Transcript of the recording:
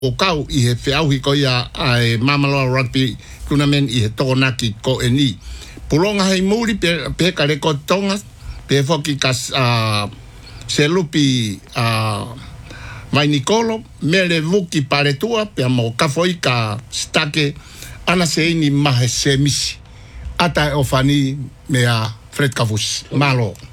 o kau I he whiau hiko ia ai Mamaloa Rugby Tournament I he tokonaki ko e ni. Pulonga hei muri pe ka reko tonga pe foki ka se lupi vai Nicolo me le vuki paretua pe mo ka foi ka stake ana se ini mahe se misi ata ofani me a Fred Kavus malo